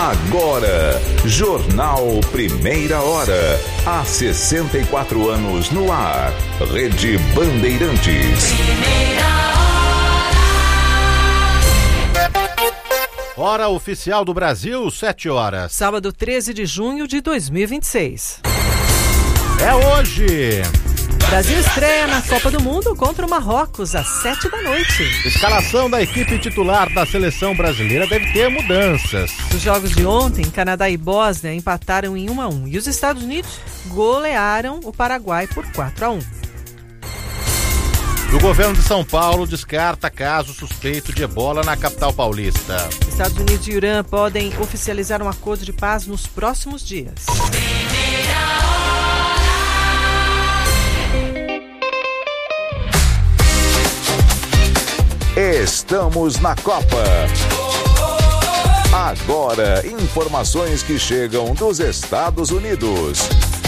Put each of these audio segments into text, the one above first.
Agora, Jornal Primeira Hora. Há 64 anos no ar. Rede Bandeirantes. Hora oficial do Brasil, 7 horas. Sábado 13 de junho de 2026. É hoje. Brasil estreia na Copa do Mundo contra o Marrocos às 7 da noite. Escalação da equipe titular da seleção brasileira deve ter mudanças. Os jogos de ontem, Canadá e Bósnia empataram em 1-1 e os Estados Unidos golearam o Paraguai por 4-1. O governo de São Paulo descarta caso suspeito de ebola na capital paulista. Estados Unidos e Irã podem oficializar um acordo de paz nos próximos dias. Estamos na Copa. Agora, informações que chegam dos Estados Unidos.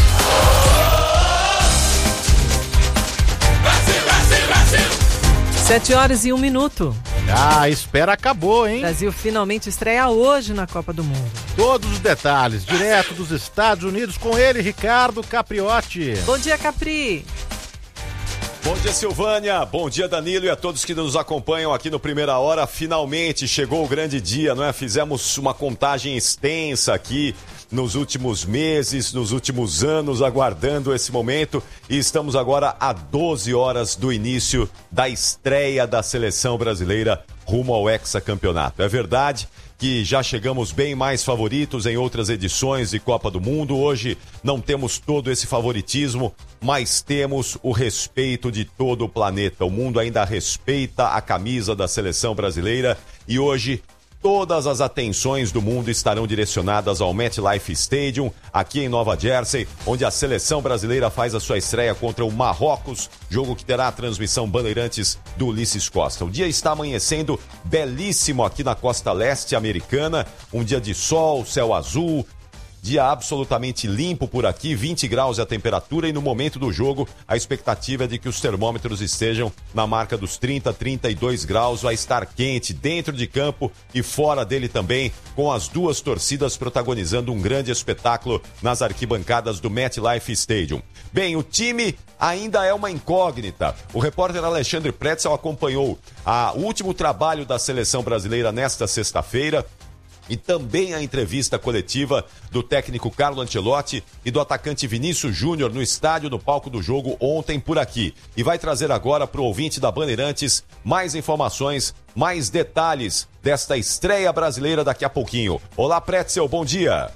7 horas e 1 minuto. A espera acabou, hein? Brasil finalmente estreia hoje na Copa do Mundo. Todos os detalhes, direto dos Estados Unidos, com ele, Ricardo Capriotti. Bom dia, Capri. Bom dia, Silvânia. Bom dia, Danilo, e a todos que nos acompanham aqui no Primeira Hora. Finalmente chegou o grande dia, não é? Fizemos uma contagem extensa aqui nos últimos meses, nos últimos anos, aguardando esse momento, e estamos agora a 12 horas do início da estreia da seleção brasileira rumo ao hexacampeonato. É verdade que já chegamos bem mais favoritos em outras edições de Copa do Mundo. Hoje não temos todo esse favoritismo, mas temos o respeito de todo o planeta. O mundo ainda respeita a camisa da seleção brasileira e hoje todas as atenções do mundo estarão direcionadas ao MetLife Stadium, aqui em Nova Jersey, onde a seleção brasileira faz a sua estreia contra o Marrocos, jogo que terá a transmissão Bandeirantes do Ulisses Costa. O dia está amanhecendo belíssimo aqui na costa leste americana, um dia de sol, céu azul, dia absolutamente limpo por aqui, 20 graus é a temperatura, e no momento do jogo a expectativa é de que os termômetros estejam na marca dos 30, 32 graus, vai estar quente dentro de campo e fora dele também, com as duas torcidas protagonizando um grande espetáculo nas arquibancadas do MetLife Stadium. Bem, o time ainda é uma incógnita. O repórter Alexandre Pretzel acompanhou o último trabalho da seleção brasileira nesta sexta-feira, e também a entrevista coletiva do técnico Carlo Ancelotti e do atacante Vinícius Júnior no estádio, no palco do jogo ontem por aqui. E vai trazer agora para o ouvinte da Bandeirantes mais informações, mais detalhes desta estreia brasileira daqui a pouquinho. Olá, Pretzel, bom dia.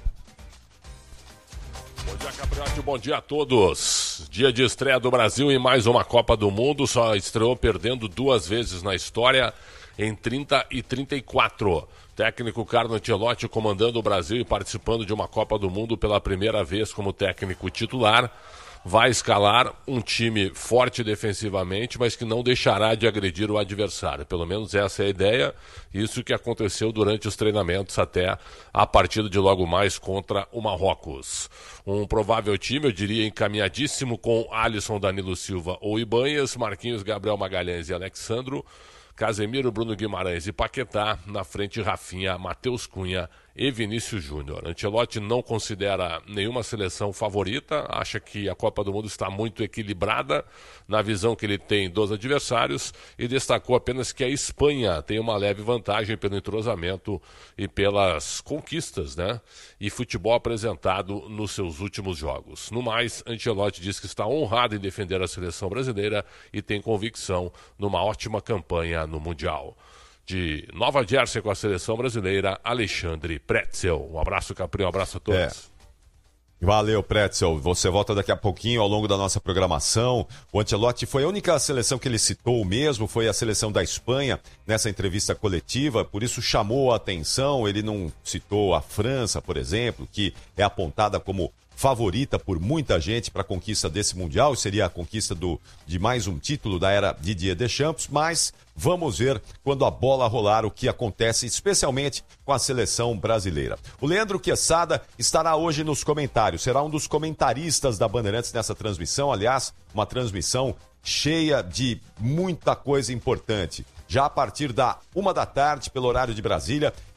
Bom dia, Capriotti, bom dia a todos. Dia de estreia do Brasil em mais uma Copa do Mundo, só estreou perdendo 2 vezes na história, em 30 e 34. Técnico Carlo Ancelotti comandando o Brasil e participando de uma Copa do Mundo pela primeira vez como técnico titular. Vai escalar um time forte defensivamente, mas que não deixará de agredir o adversário. Pelo menos essa é a ideia. Isso que aconteceu durante os treinamentos até a partida de logo mais contra o Marrocos. Um provável time, eu diria, encaminhadíssimo com Alisson, Danilo Silva ou Ibanhas, Marquinhos, Gabriel Magalhães e Alexandro, Casemiro, Bruno Guimarães e Paquetá, na frente Rafinha, Matheus Cunha e Vinícius Júnior. Ancelotti não considera nenhuma seleção favorita, acha que a Copa do Mundo está muito equilibrada na visão que ele tem dos adversários e destacou apenas que a Espanha tem uma leve vantagem pelo entrosamento e pelas conquistas, né? E futebol apresentado nos seus últimos jogos. No mais, Ancelotti diz que está honrado em defender a seleção brasileira e tem convicção numa ótima campanha no Mundial. De Nova Jersey com a seleção brasileira, Alexandre Pretzel. Um abraço, Capri, um abraço a todos. Valeu, Pretzel. Você volta daqui a pouquinho ao longo da nossa programação. O Ancelotti foi a única seleção que ele citou mesmo, foi a seleção da Espanha nessa entrevista coletiva, por isso chamou a atenção. Ele não citou a França, por exemplo, que é apontada como favorita por muita gente para a conquista desse Mundial, seria a conquista de mais um título da era Didier Deschamps, mas vamos ver quando a bola rolar o que acontece, especialmente com a seleção brasileira. O Leandro Quesada estará hoje nos comentários, será um dos comentaristas da Bandeirantes nessa transmissão, aliás, uma transmissão cheia de muita coisa importante. Já a partir da 1 da tarde, pelo horário de Brasília,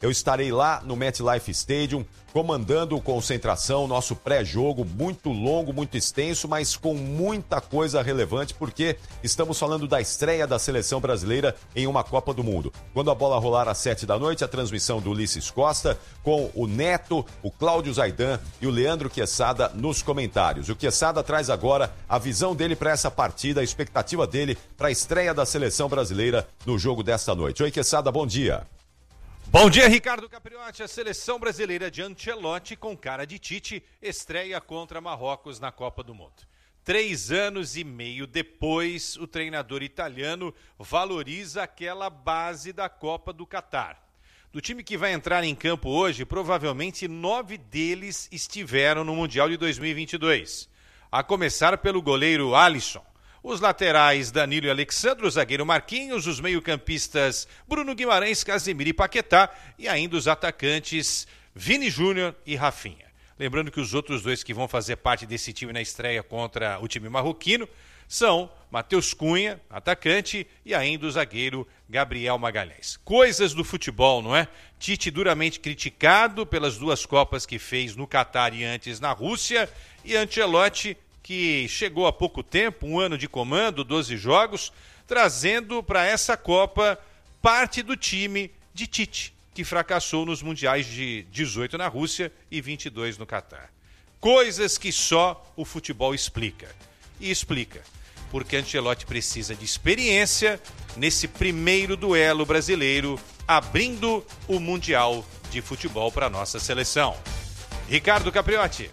eu estarei lá no MetLife Stadium, comandando concentração, nosso pré-jogo muito longo, muito extenso, mas com muita coisa relevante, porque estamos falando da estreia da seleção brasileira em uma Copa do Mundo. Quando a bola rolar às 7h, a transmissão do Ulisses Costa, com o Neto, o Cláudio Zaidan e o Leandro Quesada nos comentários. O Quesada traz agora a visão dele para essa partida, a expectativa dele para a estreia da seleção brasileira no jogo desta noite. Oi, Quesada, bom dia. Bom dia, Ricardo Capriotti. A seleção brasileira de Ancelotti, com cara de Tite, estreia contra Marrocos na Copa do Mundo. 3 anos e meio depois, o treinador italiano valoriza aquela base da Copa do Catar. Do time que vai entrar em campo hoje, provavelmente 9 deles estiveram no Mundial de 2022. A começar pelo goleiro Alisson. Os laterais Danilo e Alexandre, o zagueiro Marquinhos, os meio-campistas Bruno Guimarães, Casemiro e Paquetá e ainda os atacantes Vini Júnior e Rafinha. Lembrando que os outros dois que vão fazer parte desse time na estreia contra o time marroquino são Matheus Cunha, atacante, e ainda o zagueiro Gabriel Magalhães. Coisas do futebol, não é? Tite duramente criticado pelas 2 Copas que fez no Catar e antes na Rússia, e Ancelotti, que chegou há pouco tempo, 1 ano de comando, 12 jogos, trazendo para essa Copa parte do time de Tite, que fracassou nos mundiais de 18 na Rússia e 22 no Catar. Coisas que só o futebol explica. E explica, porque Ancelotti precisa de experiência nesse primeiro duelo brasileiro, abrindo o Mundial de Futebol para a nossa seleção. Ricardo Capriotti.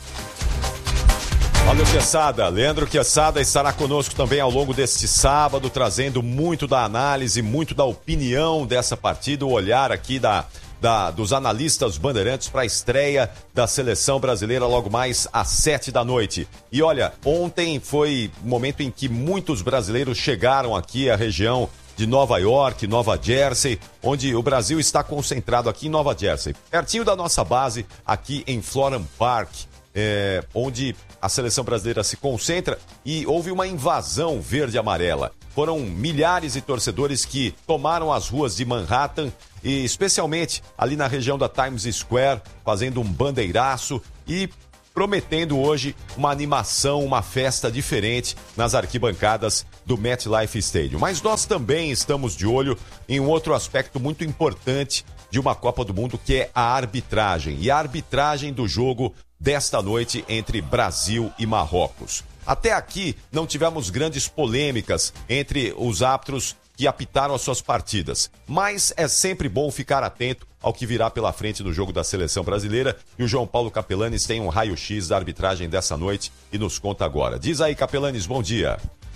Valeu, Quesada. Leandro Quesada estará conosco também ao longo deste sábado, trazendo muito da análise, muito da opinião dessa partida, o olhar aqui dos analistas bandeirantes para a estreia da seleção brasileira logo mais às 7h. E olha, ontem foi o momento em que muitos brasileiros chegaram aqui à região de Nova York, Nova Jersey, onde o Brasil está concentrado aqui em Nova Jersey, pertinho da nossa base aqui em Florham Park, onde a seleção brasileira se concentra, e houve uma invasão verde-amarela. Foram milhares de torcedores que tomaram as ruas de Manhattan, e especialmente ali na região da Times Square, fazendo um bandeiraço e prometendo hoje uma animação, uma festa diferente nas arquibancadas do MetLife Stadium. Mas nós também estamos de olho em um outro aspecto muito importante de uma Copa do Mundo, que é a arbitragem. E a arbitragem do jogo desta noite entre Brasil e Marrocos. Até aqui não tivemos grandes polêmicas entre os árbitros que apitaram as suas partidas, mas é sempre bom ficar atento ao que virá pela frente do jogo da seleção brasileira, e o João Paulo Capelanes tem um raio-x da arbitragem dessa noite e nos conta agora. Diz aí, Capelanes, bom dia.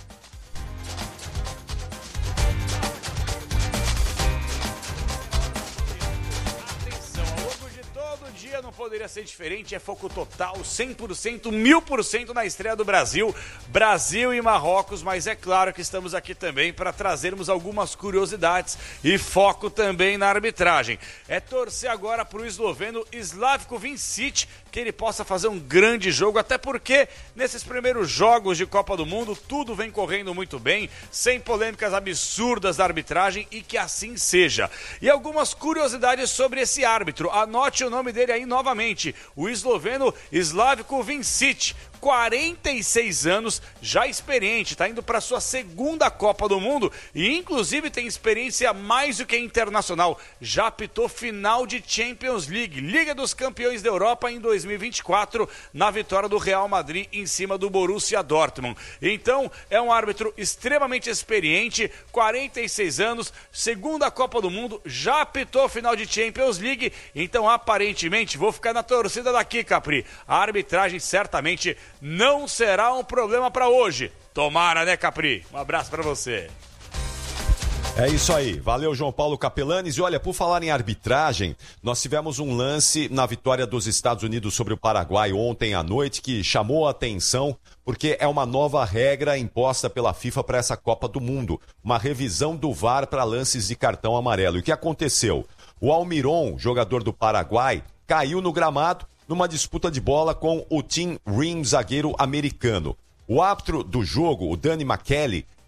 Poderia ser diferente, é foco total, 100%, 1000% na estreia do Brasil e Marrocos, mas é claro que estamos aqui também para trazermos algumas curiosidades e foco também na arbitragem. É torcer agora para o esloveno Slavko Vincic, que ele possa fazer um grande jogo, até porque nesses primeiros jogos de Copa do Mundo tudo vem correndo muito bem, sem polêmicas absurdas da arbitragem, e que assim seja. E algumas curiosidades sobre esse árbitro, anote o nome dele aí novamente, o esloveno Slavko Vincic, 46 anos, já experiente, está indo para sua 2ª Copa do Mundo e inclusive tem experiência mais do que internacional, já apitou final de Champions League, Liga dos Campeões da Europa em 2024, na vitória do Real Madrid em cima do Borussia Dortmund. Então, é um árbitro extremamente experiente, 46 anos, 2ª Copa do Mundo, já apitou final de Champions League, então aparentemente, vou ficar na torcida daqui, Capri, a arbitragem certamente não será um problema para hoje. Tomara, né, Capri? Um abraço para você. É isso aí, valeu João Paulo Capelanes. E olha, por falar em arbitragem, nós tivemos um lance na vitória dos Estados Unidos sobre o Paraguai ontem à noite que chamou a atenção, porque é uma nova regra imposta pela FIFA para essa Copa do Mundo, uma revisão do VAR para lances de cartão amarelo. E o que aconteceu? O Almiron, jogador do Paraguai, caiu no gramado numa disputa de bola com o Tim Ream, zagueiro americano. O árbitro do jogo, o Danny McKelly,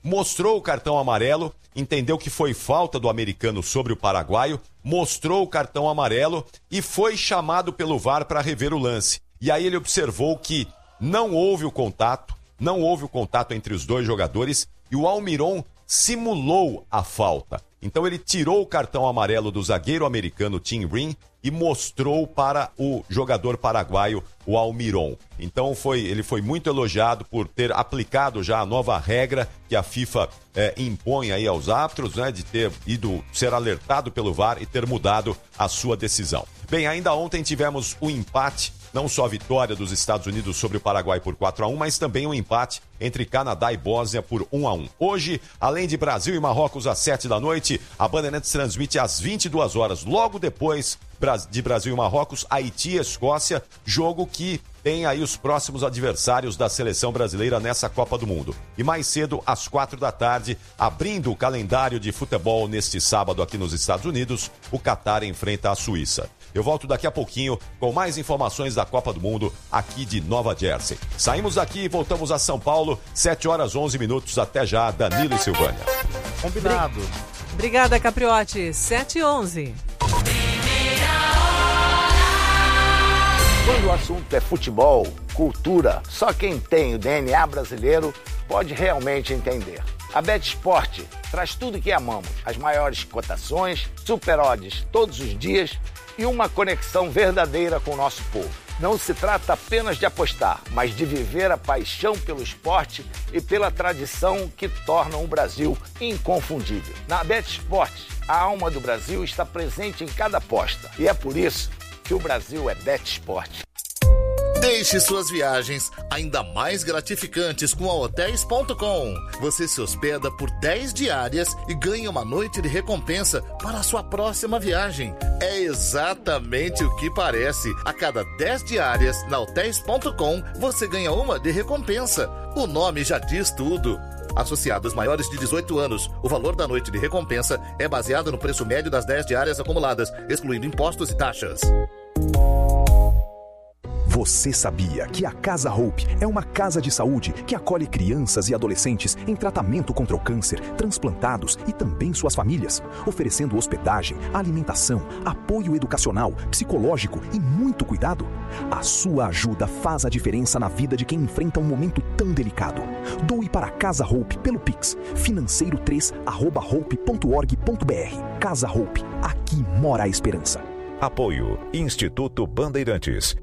mostrou o cartão amarelo, entendeu que foi falta do americano sobre o paraguaio, mostrou o cartão amarelo e foi chamado pelo VAR para rever o lance. E aí ele observou que não houve o contato entre os dois jogadores e o Almiron simulou a falta. Então ele tirou o cartão amarelo do zagueiro americano Tim Rim e mostrou para o jogador paraguaio, o Almiron. Então ele foi muito elogiado por ter aplicado já a nova regra que a FIFA impõe aí aos árbitros, né, de ter ser alertado pelo VAR e ter mudado a sua decisão. Bem, ainda ontem tivemos o empate, não só a vitória dos Estados Unidos sobre o Paraguai por 4-1, mas também um empate entre Canadá e Bósnia por 1-1. Hoje, além de Brasil e Marrocos às 7 da noite, a Bandeirantes transmite às 22 horas, logo depois de Brasil e Marrocos, Haiti e Escócia, jogo que tem aí os próximos adversários da seleção brasileira nessa Copa do Mundo. E mais cedo, às 4 da tarde, abrindo o calendário de futebol neste sábado aqui nos Estados Unidos, o Catar enfrenta a Suíça. Eu volto daqui a pouquinho com mais informações da Copa do Mundo aqui de Nova Jersey. Saímos daqui e voltamos a São Paulo, 7 horas 11 minutos. Até já, Danilo e Silvânia. Combinado. Obrigada, Capriotti. 7h11. Quando o assunto é futebol, cultura, só quem tem o DNA brasileiro pode realmente entender. A BetSport traz tudo que amamos, as maiores cotações, super odds todos os dias e uma conexão verdadeira com o nosso povo. Não se trata apenas de apostar, mas de viver a paixão pelo esporte e pela tradição que tornam o Brasil inconfundível. Na BetSport, a alma do Brasil está presente em cada aposta e é por isso que o Brasil é BetSport. Deixe suas viagens ainda mais gratificantes com a Hotels.com. Você se hospeda por 10 diárias e ganha uma noite de recompensa para a sua próxima viagem. É exatamente o que parece. A cada 10 diárias na Hotels.com, você ganha uma de recompensa. O nome já diz tudo. Associados maiores de 18 anos, o valor da noite de recompensa é baseado no preço médio das 10 diárias acumuladas, excluindo impostos e taxas. Você sabia que a Casa Hope é uma casa de saúde que acolhe crianças e adolescentes em tratamento contra o câncer, transplantados e também suas famílias, oferecendo hospedagem, alimentação, apoio educacional, psicológico e muito cuidado? A sua ajuda faz a diferença na vida de quem enfrenta um momento tão delicado. Doe para a Casa Hope pelo Pix, financeiro3@hope.org.br. Casa Hope, aqui mora a esperança. Apoio Instituto Bandeirantes.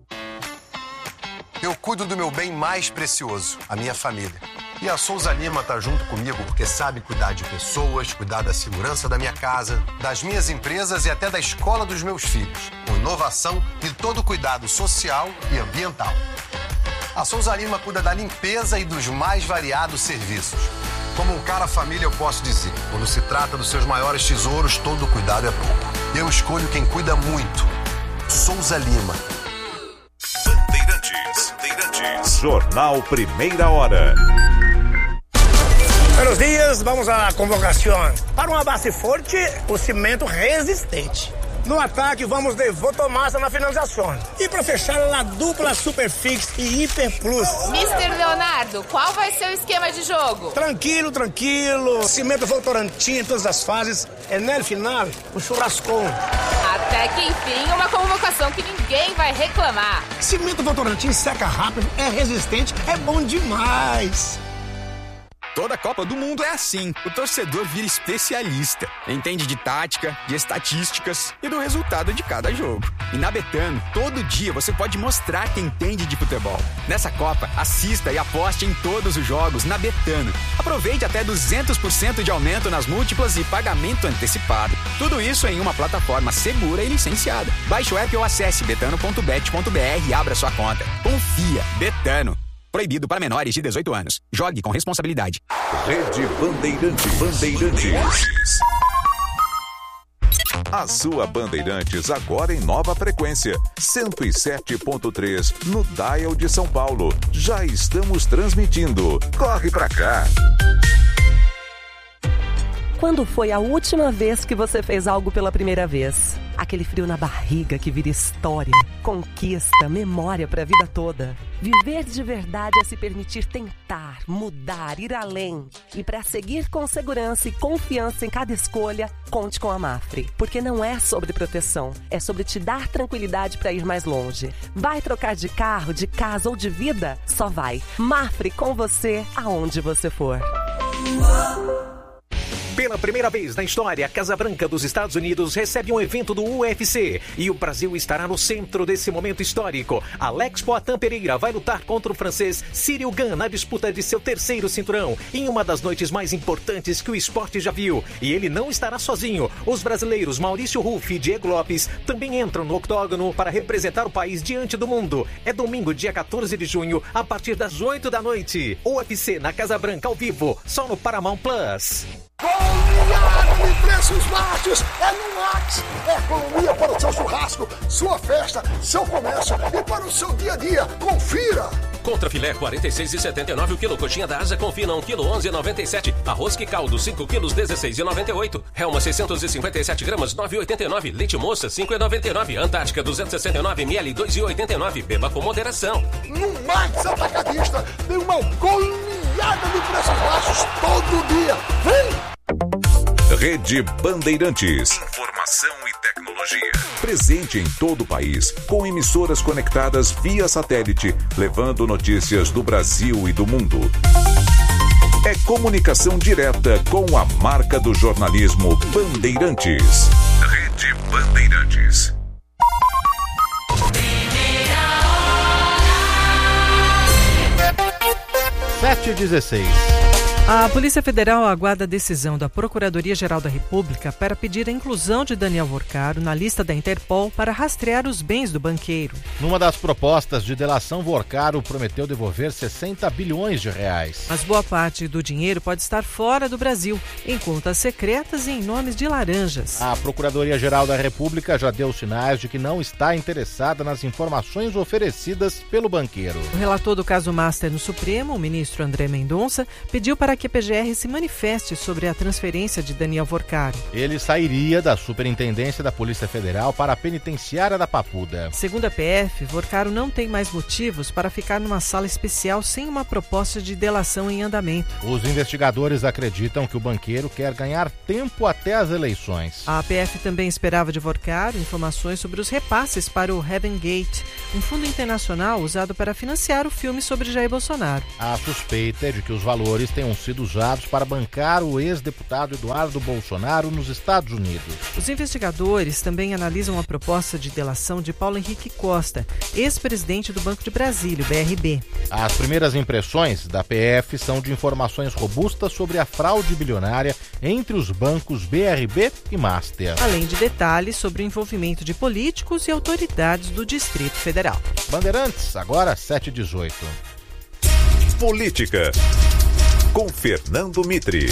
Eu cuido do meu bem mais precioso, a minha família. E a Souza Lima tá junto comigo porque sabe cuidar de pessoas, cuidar da segurança da minha casa, das minhas empresas e até da escola dos meus filhos, com inovação e todo o cuidado social e ambiental. A Souza Lima cuida da limpeza e dos mais variados serviços. Como um cara família, eu posso dizer, quando se trata dos seus maiores tesouros, todo cuidado é pouco. Eu escolho quem cuida muito. Souza Lima. Jornal Primeira Hora. Buenos dias, vamos à convocação. Para uma base forte, o cimento resistente. No ataque, vamos de Votomassa na finalização. E para fechar, a dupla Superfix e Hiper Plus. Mr. Leonardo, qual vai ser o esquema de jogo? Tranquilo. Cimento Votorantim em todas as fases. E no final, o churrascão. Até que enfim, uma convocação que ninguém vai reclamar. Cimento Votorantim seca rápido, é resistente, é bom demais. Toda Copa do Mundo é assim. O torcedor vira especialista. Entende de tática, de estatísticas e do resultado de cada jogo. E na Betano, todo dia você pode mostrar que entende de futebol. Nessa Copa, assista e aposte em todos os jogos na Betano. Aproveite até 200% de aumento nas múltiplas e pagamento antecipado. Tudo isso em uma plataforma segura e licenciada. Baixe o app ou acesse betano.bet.br e abra sua conta. Confia. Betano. Proibido para menores de 18 anos. Jogue com responsabilidade. Rede Bandeirantes. A sua Bandeirantes agora em nova frequência. 107.3 no dial de São Paulo. Já estamos transmitindo. Corre pra cá. Quando foi a última vez que você fez algo pela primeira vez? Aquele aquele frio na barriga que vira história, conquista, memória para a vida toda. Viver de verdade é se permitir tentar, mudar, ir além. E para seguir com segurança e confiança em cada escolha, conte com a Mafre. Porque não é sobre proteção, é sobre te dar tranquilidade para ir mais longe. Vai trocar de carro, de casa ou de vida? Só vai. Mafre com você, aonde você for. Pela primeira vez na história, a Casa Branca dos Estados Unidos recebe um evento do UFC e o Brasil estará no centro desse momento histórico. Alex Poatan Pereira vai lutar contra o francês Cyril Gane na disputa de seu terceiro cinturão, em uma das noites mais importantes que o esporte já viu. E ele não estará sozinho. Os brasileiros Maurício Ruff e Diego Lopes também entram no octógono para representar o país diante do mundo. É domingo, dia 14 de junho, a partir das 8 da noite. UFC na Casa Branca ao vivo, só no Paramount Plus. Goleada de preços baixos é no Max. É economia para o seu churrasco, sua festa, seu comércio e para o seu dia a dia. Confira! Contra filé 46,79 o quilo, coxinha da asa confina 1 kg 11,97, arroz que caldo 5 kg 16,98, Helma 657 gramas 9,89, leite moça 5,99, Antártica 269 ml 2,89, beba com moderação. No Max Atacadista tem uma goleada de preços baixos todo dia. Vem! Rede Bandeirantes. Informação e tecnologia. Presente em todo o país, com emissoras conectadas via satélite, levando notícias do Brasil e do mundo. É comunicação direta com a marca do jornalismo Bandeirantes. Rede Bandeirantes. 7h16. A Polícia Federal aguarda a decisão da Procuradoria-Geral da República para pedir a inclusão de Daniel Vorcaro na lista da Interpol para rastrear os bens do banqueiro. Numa das propostas de delação, Vorcaro prometeu devolver 60 bilhões de reais. Mas boa parte do dinheiro pode estar fora do Brasil, em contas secretas e em nomes de laranjas. A Procuradoria-Geral da República já deu sinais de que não está interessada nas informações oferecidas pelo banqueiro. O relator do caso Master no Supremo, o ministro André Mendonça, pediu para que a PGR se manifeste sobre a transferência de Daniel Vorcaro. Ele sairia da Superintendência da Polícia Federal para a Penitenciária da Papuda. Segundo a PF, Vorcaro não tem mais motivos para ficar numa sala especial sem uma proposta de delação em andamento. Os investigadores acreditam que o banqueiro quer ganhar tempo até as eleições. A PF também esperava de Vorcaro informações sobre os repasses para o Heaven Gate, um fundo internacional usado para financiar o filme sobre Jair Bolsonaro. A suspeita é de que os valores tenham sido usados para bancar o ex-deputado Eduardo Bolsonaro nos Estados Unidos. Os investigadores também analisam a proposta de delação de Paulo Henrique Costa, ex-presidente do Banco de Brasília, o BRB. As primeiras impressões da PF são de informações robustas sobre a fraude bilionária entre os bancos BRB e Master. Além de detalhes sobre o envolvimento de políticos e autoridades do Distrito Federal. Bandeirantes, agora 7h18. Política. Com Fernando Mitre.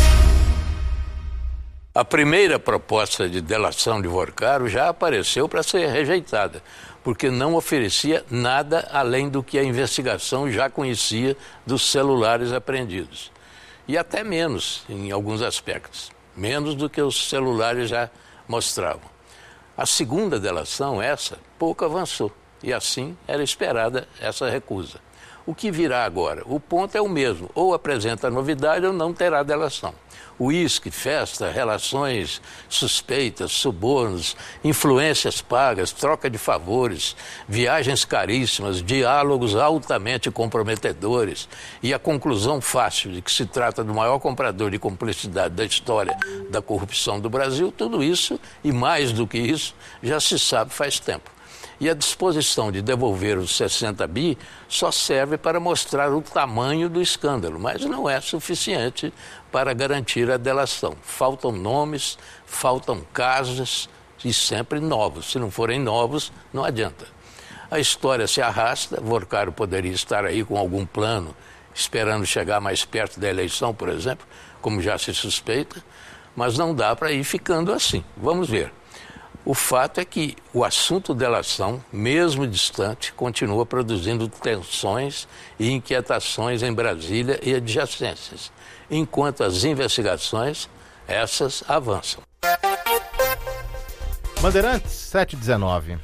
A primeira proposta de delação de Vorcaro já apareceu para ser rejeitada, porque não oferecia nada além do que a investigação já conhecia dos celulares apreendidos. E até menos, em alguns aspectos. Menos do que os celulares já mostravam. A segunda delação, essa, pouco avançou. E assim era esperada essa recusa. O que virá agora? O ponto é o mesmo, ou apresenta novidade ou não terá delação. Uísque, festa, relações suspeitas, subornos, influências pagas, troca de favores, viagens caríssimas, diálogos altamente comprometedores e a conclusão fácil de que se trata do maior comprador de cumplicidade da história da corrupção do Brasil, tudo isso, e mais do que isso, já se sabe faz tempo. E a disposição de devolver os 60 bi só serve para mostrar o tamanho do escândalo, mas não é suficiente para garantir a delação. Faltam nomes, faltam casos e sempre novos. Se não forem novos, não adianta. A história se arrasta, Vorcaro poderia estar aí com algum plano, esperando chegar mais perto da eleição, por exemplo, como já se suspeita, mas não dá para ir ficando assim. Vamos ver. O fato é que o assunto delação, mesmo distante, continua produzindo tensões e inquietações em Brasília e adjacências, enquanto as investigações, essas avançam. Bandeirantes, 7h19.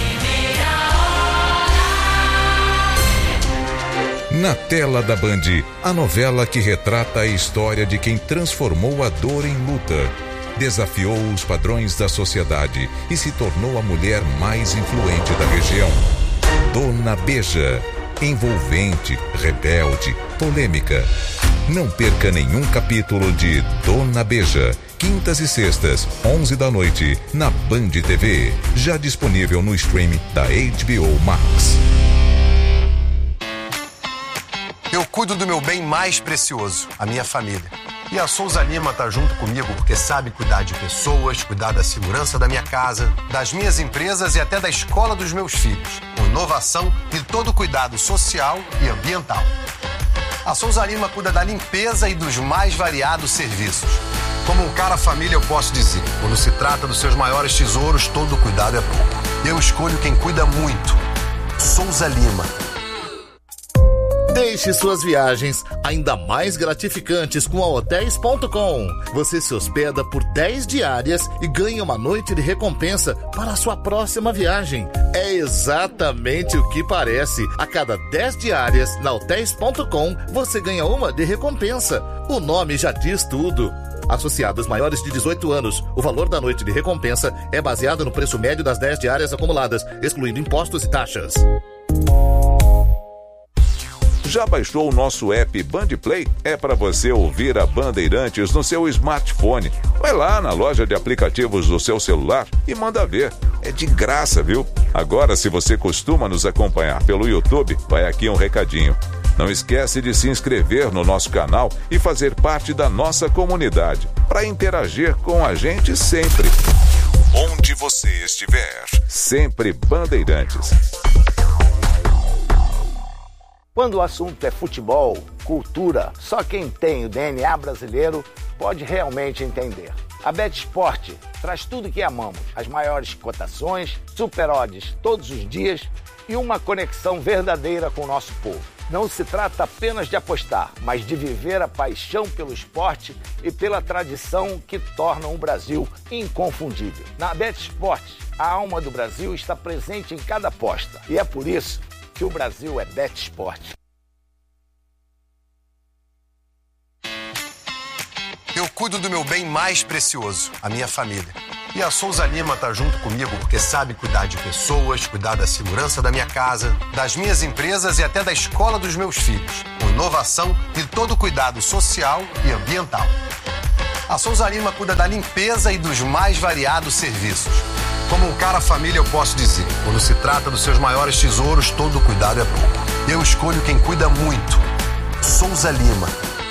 Na tela da Band, a novela que retrata a história de quem transformou a dor em luta, desafiou os padrões da sociedade e se tornou a mulher mais influente da região. Dona Beija, envolvente, rebelde, polêmica. Não perca nenhum capítulo de Dona Beija, quintas e sextas, 11 da noite, na Band TV, já disponível no streaming da HBO Max. Eu cuido do meu bem mais precioso, a minha família. E a Souza Lima tá junto comigo porque sabe cuidar de pessoas, cuidar da segurança da minha casa, das minhas empresas e até da escola dos meus filhos, com inovação e todo cuidado social e ambiental. A Souza Lima cuida da limpeza e dos mais variados serviços. Como um cara família, eu posso dizer, quando se trata dos seus maiores tesouros, todo cuidado é pouco. Eu escolho quem cuida muito. Souza Lima. Deixe suas viagens ainda mais gratificantes com a Hotéis.com. Você se hospeda por 10 diárias e ganha uma noite de recompensa para a sua próxima viagem. É exatamente o que parece. A cada 10 diárias na Hotéis.com, você ganha uma de recompensa. O nome já diz tudo. Associados maiores de 18 anos, o valor da noite de recompensa é baseado no preço médio das 10 diárias acumuladas, excluindo impostos e taxas. Já baixou o nosso app Bandplay? É para você ouvir a Bandeirantes no seu smartphone. Vai lá na loja de aplicativos do seu celular e manda ver. É de graça, viu? Agora, se você costuma nos acompanhar pelo YouTube, vai aqui um recadinho. Não esquece de se inscrever no nosso canal e fazer parte da nossa comunidade, para interagir com a gente sempre. Onde você estiver, sempre Bandeirantes. Quando o assunto é futebol, cultura, só quem tem o DNA brasileiro pode realmente entender. A BetSport traz tudo que amamos, as maiores cotações, super odds todos os dias e uma conexão verdadeira com o nosso povo. Não se trata apenas de apostar, mas de viver a paixão pelo esporte e pela tradição que tornam o Brasil inconfundível. Na BetSport, a alma do Brasil está presente em cada aposta e é por isso que o Brasil é BetSport. Eu cuido do meu bem mais precioso, a minha família. E a Souza Lima tá junto comigo porque sabe cuidar de pessoas, cuidar da segurança da minha casa, das minhas empresas e até da escola dos meus filhos, com inovação e todo cuidado social e ambiental. A Souza Lima cuida da limpeza e dos mais variados serviços. Como um cara família, eu posso dizer, quando se trata dos seus maiores tesouros, todo cuidado é pouco. Eu escolho quem cuida muito. Souza Lima.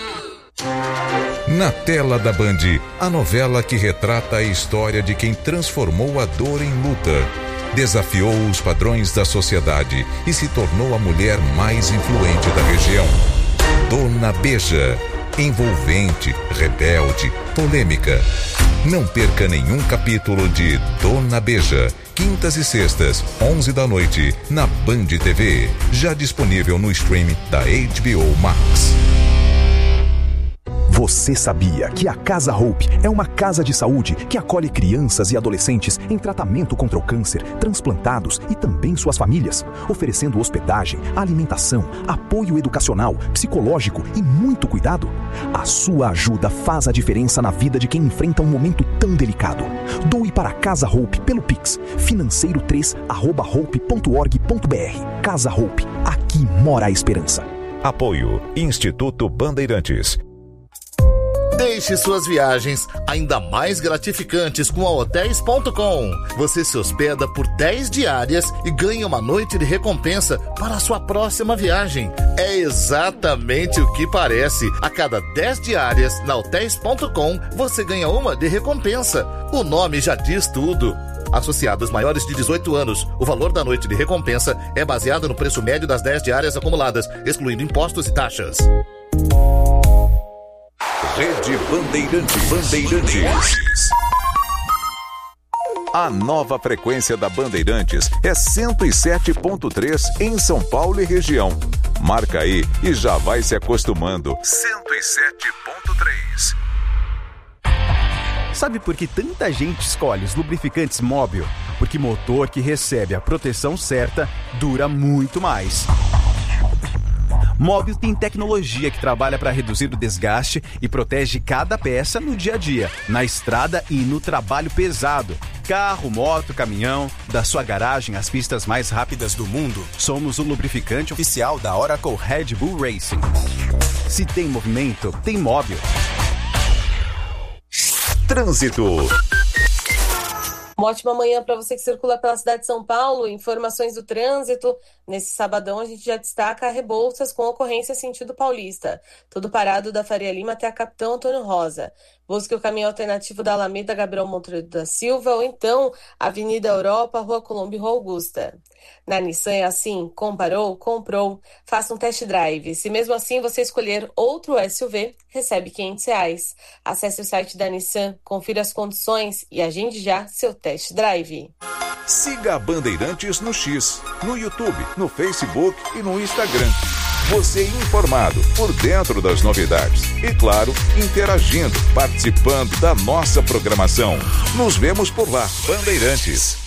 Na tela da Band, a novela que retrata a história de quem transformou a dor em luta, desafiou os padrões da sociedade e se tornou a mulher mais influente da região. Dona Beija, envolvente, rebelde, polêmica. Não perca nenhum capítulo de Dona Beija, quintas e sextas, 11 da noite, na Band TV, já disponível no streaming da HBO Max. Você sabia que a Casa Hope é uma casa de saúde que acolhe crianças e adolescentes em tratamento contra o câncer, transplantados e também suas famílias, oferecendo hospedagem, alimentação, apoio educacional, psicológico e muito cuidado? A sua ajuda faz a diferença na vida de quem enfrenta um momento tão delicado. Doe para a Casa Hope pelo Pix, financeiro3@hope.org.br. Casa Hope, aqui mora a esperança. Apoio Instituto Bandeirantes. Deixe suas viagens ainda mais gratificantes com a Hotéis.com. Você se hospeda por 10 diárias e ganha uma noite de recompensa para a sua próxima viagem. É exatamente o que parece. A cada 10 diárias na Hotéis.com, você ganha uma de recompensa. O nome já diz tudo. Associados maiores de 18 anos, o valor da noite de recompensa é baseado no preço médio das 10 diárias acumuladas, excluindo impostos e taxas. Rede Bandeirantes. A nova frequência da Bandeirantes é 107.3 em São Paulo e região. Marca aí e já vai se acostumando. 107.3. Sabe por que tanta gente escolhe os lubrificantes Móbil? Porque motor que recebe a proteção certa dura muito mais. Móbil tem tecnologia que trabalha para reduzir o desgaste e protege cada peça no dia a dia, na estrada e no trabalho pesado. Carro, moto, caminhão, da sua garagem às pistas mais rápidas do mundo, somos o lubrificante oficial da Oracle Red Bull Racing. Se tem movimento, tem Móbil. Trânsito. Uma ótima manhã para você que circula pela cidade de São Paulo. Informações do trânsito. Nesse sabadão, a gente já destaca Rebouças com ocorrência sentido paulista. Tudo parado da Faria Lima até a Capitão Antônio Rosa. Busque o caminho alternativo da Alameda Gabriel Monteiro da Silva ou então Avenida Europa, Rua Colombo e Rua Augusta. Na Nissan é assim, comparou, comprou, faça um test drive. Se mesmo assim você escolher outro SUV, recebe R$500. Acesse o site da Nissan, confira as condições e agende já seu test drive. Siga a Bandeirantes no X, no YouTube, no Facebook e no Instagram. Você informado, por dentro das novidades. E claro, interagindo, participando da nossa programação. Nos vemos por lá, Bandeirantes.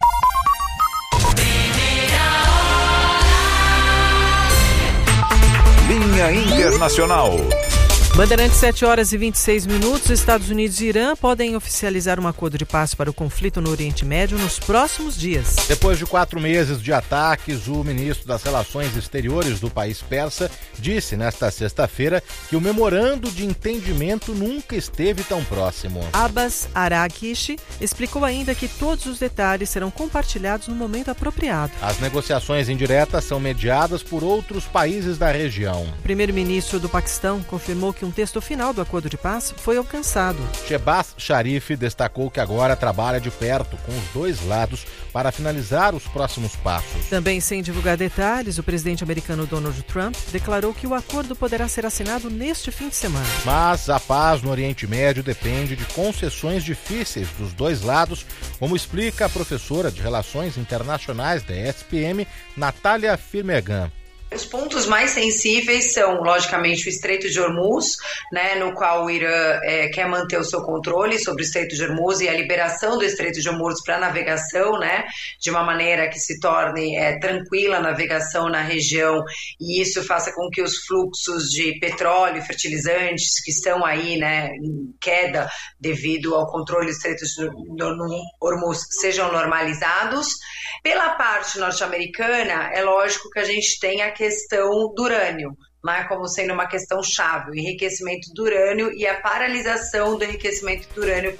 Linha Internacional. Bandeirantes, 7h26. Estados Unidos e Irã podem oficializar um acordo de paz para o conflito no Oriente Médio nos próximos dias. Depois de 4 meses de ataques, o ministro das Relações Exteriores do país persa disse nesta sexta-feira que o memorando de entendimento nunca esteve tão próximo. Abbas Araghchi explicou ainda que todos os detalhes serão compartilhados no momento apropriado. As negociações indiretas são mediadas por outros países da região. O primeiro-ministro do Paquistão confirmou que um texto final do acordo de paz foi alcançado. Shehbaz Sharif destacou que agora trabalha de perto com os dois lados para finalizar os próximos passos. Também sem divulgar detalhes, o presidente americano Donald Trump declarou que o acordo poderá ser assinado neste fim de semana. Mas a paz no Oriente Médio depende de concessões difíceis dos dois lados, como explica a professora de Relações Internacionais da ESPM, Natália Firmegan. Os pontos mais sensíveis são, logicamente, o Estreito de Hormuz, né, no qual o Irã quer manter o seu controle sobre o Estreito de Hormuz e a liberação do Estreito de Hormuz para navegação, né, de uma maneira que se torne tranquila a navegação na região e isso faça com que os fluxos de petróleo e fertilizantes que estão aí, né, em queda devido ao controle do Estreito de Hormuz sejam normalizados. Pela parte norte-americana, é lógico que a gente tem a questão do urânio, né, como sendo uma questão chave, o enriquecimento do urânio e a paralisação do enriquecimento do urânio